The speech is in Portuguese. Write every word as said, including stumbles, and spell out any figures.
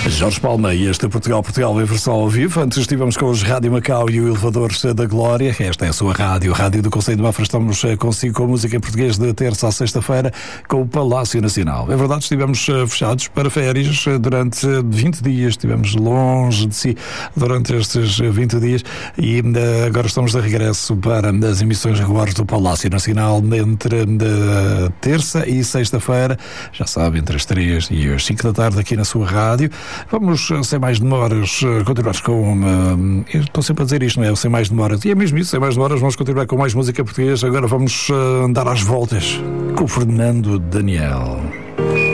Jorge Palma e este Portugal, Portugal em versão ao vivo. Antes estivemos com os Rádio Macau e o Elevador da Glória. Esta é a sua rádio, Rádio do Conselho de Mafra. Estamos consigo com música em português de terça à sexta-feira com o Palácio Nacional. É verdade, estivemos fechados para férias durante vinte dias. Estivemos longe de si durante estes vinte dias e agora estamos de regresso para as emissões regulares do Palácio Nacional entre terça e sexta-feira. Já sabe, entre as três e as cinco da tarde aqui na sua rádio. Vamos, sem mais demoras, continuar com... Uh, eu estou sempre a dizer isto, não é? Sem mais demoras. E é mesmo isso, sem mais demoras, vamos continuar com mais música portuguesa. Agora vamos uh, dar às voltas com o Fernando Daniel.